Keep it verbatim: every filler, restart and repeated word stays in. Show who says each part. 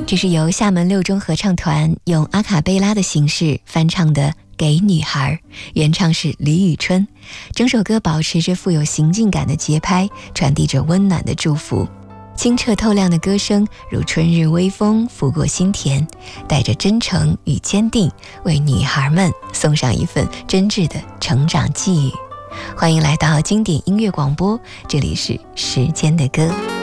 Speaker 1: 这是由厦门六中合唱团用阿卡贝拉的形式翻唱的《给女孩》，原唱是李宇春。整首歌保持着富有行进感的节拍，传递着温暖的祝福。清澈透亮的歌声如春日微风拂过心田，带着真诚与坚定，为女孩们送上一份真挚的成长寄语。欢迎来到经典音乐广播，这里是时间的歌。